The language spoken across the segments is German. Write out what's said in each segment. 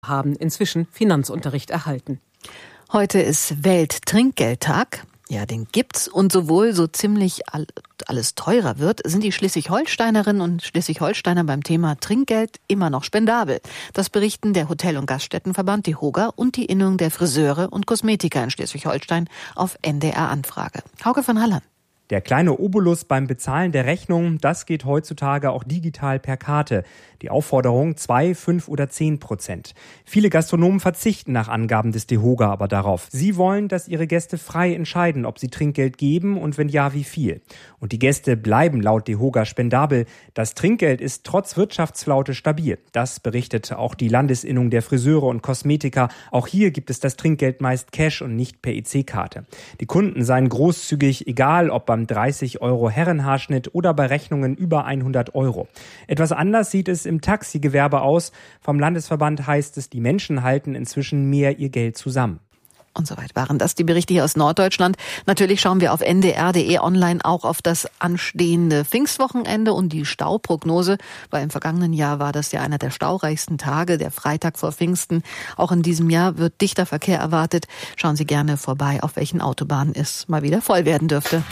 haben inzwischen Finanzunterricht erhalten. Heute ist Welttrinkgeldtag. Ja, den gibt's. Und sowohl so ziemlich alles teurer wird, sind die Schleswig-Holsteinerinnen und Schleswig-Holsteiner beim Thema Trinkgeld immer noch spendabel. Das berichten der Hotel- und Gaststättenverband DEHOGA und die Innung der Friseure und Kosmetiker in Schleswig-Holstein auf NDR-Anfrage. Hauke von Halland. Der kleine Obolus beim Bezahlen der Rechnung, das geht heutzutage auch digital per Karte. Die Aufforderung 2, 5 oder 10%. Viele Gastronomen verzichten nach Angaben des DEHOGA aber darauf. Sie wollen, dass ihre Gäste frei entscheiden, ob sie Trinkgeld geben und wenn ja, wie viel. Und die Gäste bleiben laut DEHOGA spendabel. Das Trinkgeld ist trotz Wirtschaftsflaute stabil. Das berichtet auch die Landesinnung der Friseure und Kosmetiker. Auch hier gibt es das Trinkgeld meist Cash und nicht per EC-Karte. Die Kunden seien großzügig, egal ob beim 30 € Herrenhaarschnitt oder bei Rechnungen über 100 €. Etwas anders sieht es im Taxigewerbe aus. Vom Landesverband heißt es, die Menschen halten inzwischen mehr ihr Geld zusammen. Und soweit waren das die Berichte hier aus Norddeutschland. Natürlich schauen wir auf ndr.de online auch auf das anstehende Pfingstwochenende und die Stauprognose, weil im vergangenen Jahr war das ja einer der staureichsten Tage, der Freitag vor Pfingsten. Auch in diesem Jahr wird dichter Verkehr erwartet. Schauen Sie gerne vorbei, auf welchen Autobahnen es mal wieder voll werden dürfte.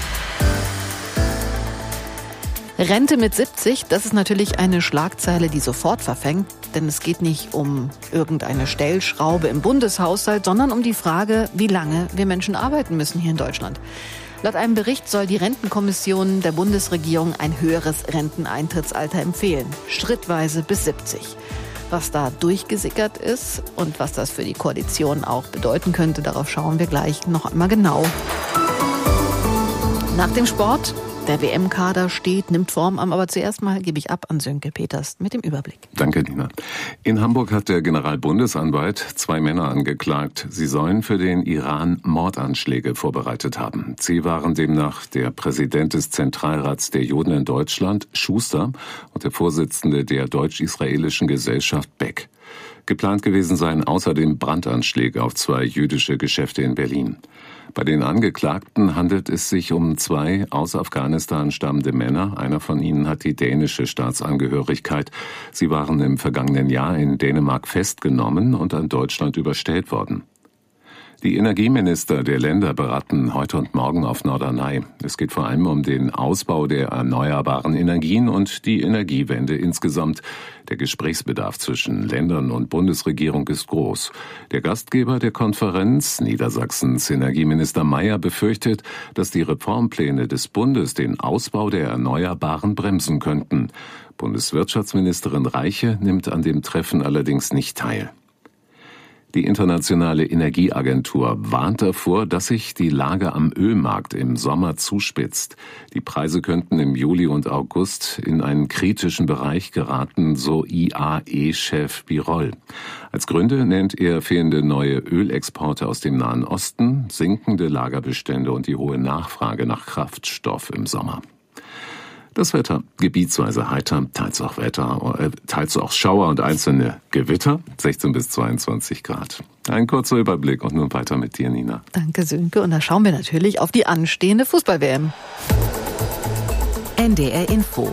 Rente mit 70, das ist natürlich eine Schlagzeile, die sofort verfängt, denn es geht nicht um irgendeine Stellschraube im Bundeshaushalt, sondern um die Frage, wie lange wir Menschen arbeiten müssen hier in Deutschland. Laut einem Bericht soll die Rentenkommission der Bundesregierung ein höheres Renteneintrittsalter empfehlen, schrittweise bis 70. Was da durchgesickert ist und was das für die Koalition auch bedeuten könnte, darauf schauen wir gleich noch einmal genau. Nach dem Sport. Der WM-Kader steht, nimmt Form an, aber zuerst mal gebe ich ab an Sönke Peters mit dem Überblick. Danke, Nina. In Hamburg hat der Generalbundesanwalt 2 Männer angeklagt. Sie sollen für den Iran Mordanschläge vorbereitet haben. Sie waren demnach der Präsident des Zentralrats der Juden in Deutschland, Schuster, und der Vorsitzende der deutsch-israelischen Gesellschaft, Beck. Geplant gewesen seien außerdem Brandanschläge auf 2 jüdische Geschäfte in Berlin. Bei den Angeklagten handelt es sich um 2 aus Afghanistan stammende Männer. Einer von ihnen hat die dänische Staatsangehörigkeit. Sie waren im vergangenen Jahr in Dänemark festgenommen und an Deutschland überstellt worden. Die Energieminister der Länder beraten heute und morgen auf Norderney. Es geht vor allem um den Ausbau der erneuerbaren Energien und die Energiewende insgesamt. Der Gesprächsbedarf zwischen Ländern und Bundesregierung ist groß. Der Gastgeber der Konferenz, Niedersachsens Energieminister Mayer, befürchtet, dass die Reformpläne des Bundes den Ausbau der Erneuerbaren bremsen könnten. Bundeswirtschaftsministerin Reiche nimmt an dem Treffen allerdings nicht teil. Die Internationale Energieagentur warnt davor, dass sich die Lage am Ölmarkt im Sommer zuspitzt. Die Preise könnten im Juli und August in einen kritischen Bereich geraten, so IAE-Chef Birol. Als Gründe nennt er fehlende neue Ölexporte aus dem Nahen Osten, sinkende Lagerbestände und die hohe Nachfrage nach Kraftstoff im Sommer. Das Wetter gebietsweise heiter, teils auch Schauer und einzelne Gewitter, 16 bis 22 Grad. Ein kurzer Überblick und nun weiter mit dir, Nina. Danke, Sönke. Und da schauen wir natürlich auf die anstehende Fußball-WM. NDR Info.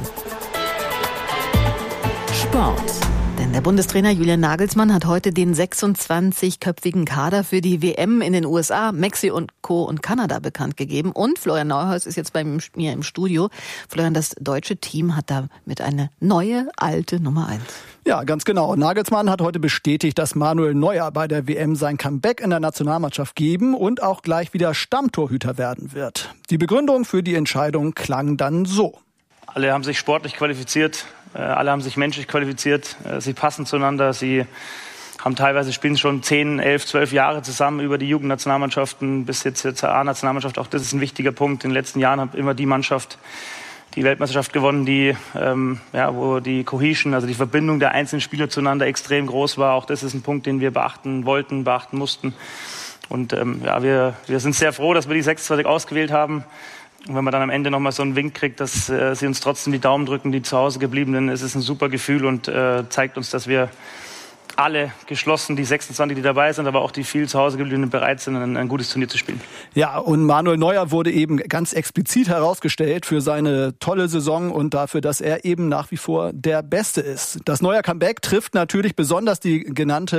Sport. Denn der Bundestrainer Julian Nagelsmann hat heute den 26-köpfigen Kader für die WM in den USA, Mexiko und Kanada bekannt gegeben. Und Florian Neuhaus ist jetzt bei mir im Studio. Florian, das deutsche Team hat damit eine neue, alte Nummer 1. Ja, ganz genau. Nagelsmann hat heute bestätigt, dass Manuel Neuer bei der WM sein Comeback in der Nationalmannschaft geben und auch gleich wieder Stammtorhüter werden wird. Die Begründung für die Entscheidung klang dann so. Alle haben sich sportlich qualifiziert, alle haben sich menschlich qualifiziert, sie passen zueinander, sie haben teilweise spielen schon 10, 11, 12 Jahre zusammen über die Jugendnationalmannschaften bis jetzt zur A-Nationalmannschaft. Auch das ist ein wichtiger Punkt. In den letzten Jahren hat immer die Mannschaft die Weltmeisterschaft gewonnen, die wo die Cohesion, also die Verbindung der einzelnen Spieler zueinander extrem groß war. Auch das ist ein Punkt, den wir beachten wollten, beachten mussten. Und wir sind sehr froh, dass wir die 26 ausgewählt haben. Und wenn man dann am Ende nochmal so einen Wink kriegt, dass sie uns trotzdem die Daumen drücken, die zu Hause gebliebenen, ist es ein super Gefühl und zeigt uns, dass wir alle geschlossen, die 26, die dabei sind, aber auch die viel zu Hause gebliebenen bereit sind, ein gutes Turnier zu spielen. Ja, und Manuel Neuer wurde eben ganz explizit herausgestellt für seine tolle Saison und dafür, dass er eben nach wie vor der Beste ist. Das Neuer Comeback trifft natürlich besonders die genannte